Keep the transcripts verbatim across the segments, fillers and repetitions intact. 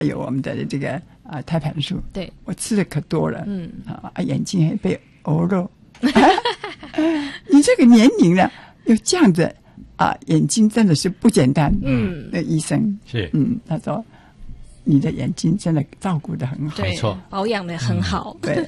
有我们的这个啊、呃、胎盘素， 对， 我吃的可多了， 嗯啊，眼睛还被欧肉。你这个年龄了，有这样子啊，眼睛真的是不简单。 嗯， 那医生是， 嗯，他说你的眼睛真的照顾得很好， 没错， 保养得很好。 对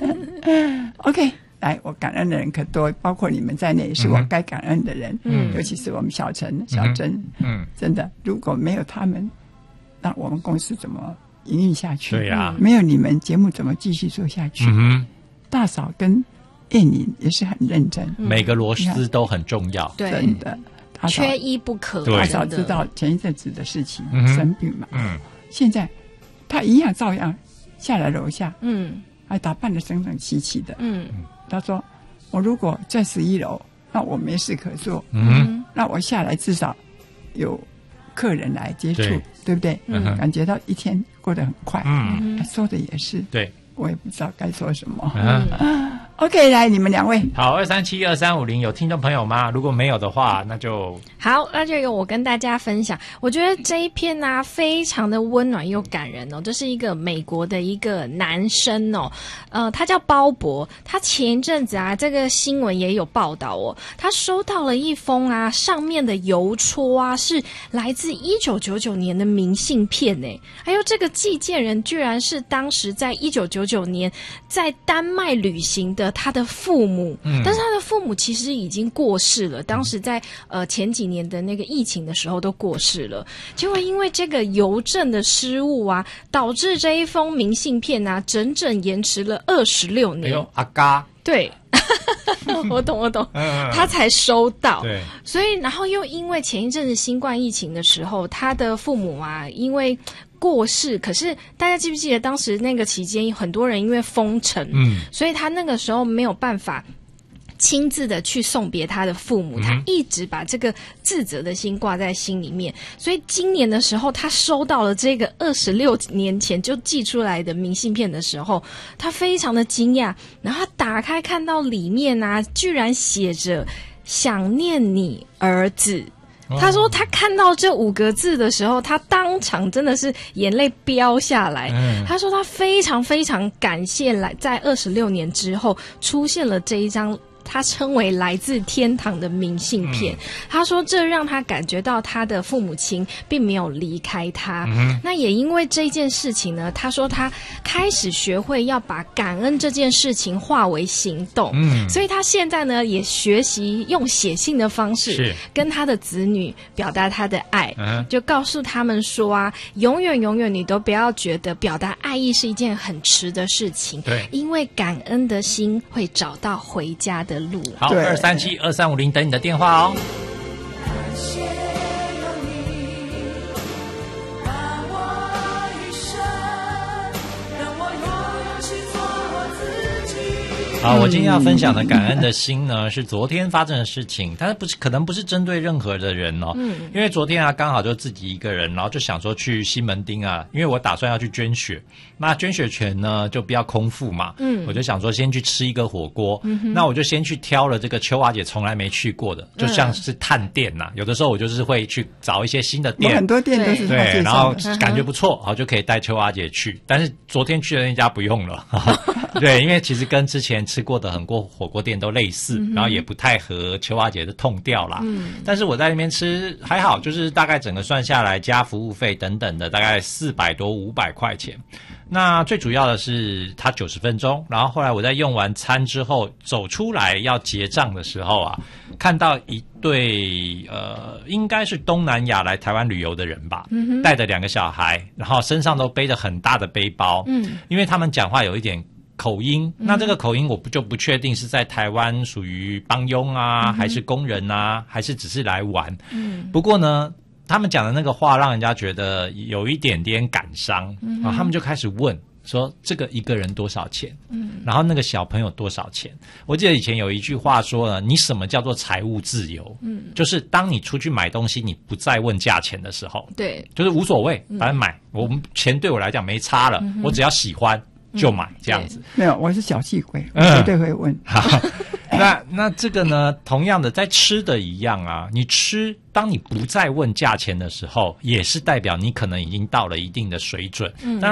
，OK。来，我感恩的人可多，包括你们在内，是我该感恩的人。嗯，尤其是我们小陈、小珍， 嗯， 真的，如果没有他们，那我们公司怎么营运下去？ 对呀、啊， 没有你们，节目怎么继续做下去？ 嗯， 大嫂跟燕妮也是很认真， 嗯、每个螺丝都很重要， 对， 真的， 缺一不可。 大嫂知道前一阵子的事情， 嗯、 生病嘛， 嗯， 现在他一样照样下来楼下， 嗯， 还打扮得整整齐齐的， 嗯。 他说：“我如果在十一楼，那我没事可做， 嗯， 那我下来至少有客人来接触， 对, 对不对？嗯，感觉到一天过得很快。嗯，他说的也是， 对， 我也不知道该说什么。 嗯 OK， 来，你们两位， 好，二三七二三五零有听众朋友吗？如果没有的话，那就好，那就由我跟大家分享。我觉得这一篇啊，非常的温暖又感人哦。这是一个美国的一个男生哦，呃，他叫鲍勃。他前一阵子啊，这个新闻也有报道哦，他收到了一封啊，上面的邮戳啊是来自一九九九年的明信片呢。还有这个寄件人居然是当时在一九九九年在丹麦旅行的他的父母，嗯，但是他的父母其实已经过世了，当时在呃前几年的那个疫情的时候都过世了。结果因为这个邮政的失误啊，导致这一封明信片啊，整整延迟了二十六年。 哎呦，阿嘎， 对。我懂我懂，他才收到。 对， 所以然后又因为前一阵子新冠疫情的时候，他的父母啊，因为过世，可是大家记不记得当时那个期间，很多人因为封城，嗯，所以他那个时候没有办法亲自的去送别他的父母，他一直把这个自责的心挂在心里面。所以今年的时候，他收到了这个二十六年前就寄出来的明信片的时候，他非常的惊讶。然后他打开看到里面啊，居然写着“想念你儿子”。他说他看到这五个字的时候，他当场真的是眼泪飙下来。嗯、他说他非常非常感谢来在二十六年之后出现了这一张他称为来自天堂的明信片。嗯、他说这让他感觉到他的父母亲并没有离开他。嗯、那也因为这件事情呢，他说他开始学会要把感恩这件事情化为行动。嗯、所以他现在呢也学习用写信的方式跟他的子女表达他的爱。嗯、就告诉他们说啊，永远永远你都不要觉得表达爱意是一件很迟的事情。 对， 因为感恩的心会找到回家的路。 好，二三七二三五零等你的电话哦。好，我今天要分享的感恩的心呢，是昨天发生的事情，但是不是可能不是针对任何的人哦，嗯，因为昨天啊刚好就自己一个人，然后就想说去西门町啊，因为我打算要去捐血，那捐血权呢就不要空腹嘛，嗯，我就想说先去吃一个火锅，嗯，那我就先去挑了这个秋华姐从来没去过的，就像是探店呐，嗯，有的时候我就是会去找一些新的店， 很多店都是对，然后感觉不错，好就可以带秋华姐去，但是昨天去的那家不用了，对，因为其实跟之前吃过的很多火锅店都类似，嗯，然后也不太合秋华姐的痛调啦。嗯，但是我在那边吃还好，就是大概整个算下来加服务费等等的，大概四百多五百块钱。那最主要的是它九十分钟，然后后来我在用完餐之后走出来要结账的时候啊，看到一对呃应该是东南亚来台湾旅游的人吧，嗯，带着两个小孩，然后身上都背着很大的背包，嗯，因为他们讲话有一点口音，那这个口音我不就不确定是在台湾属于帮佣啊，嗯，还是工人啊，还是只是来玩。嗯，不过呢，他们讲的那个话让人家觉得有一点点感伤，嗯，然后他们就开始问说这个一个人多少钱？嗯，然后那个小朋友多少钱？我记得以前有一句话说呢，你什么叫做财务自由？嗯，就是当你出去买东西，你不再问价钱的时候，对，就是无所谓，反正买，嗯，我们钱对我来讲没差了，嗯，我只要喜欢就买这样子。 没有，我是小气鬼，我绝对会问。 好，那那那这个呢，同样的在吃的一样啊，你吃，当你不再问价钱的时候，也是代表你可能已经到了一定的水准。嗯，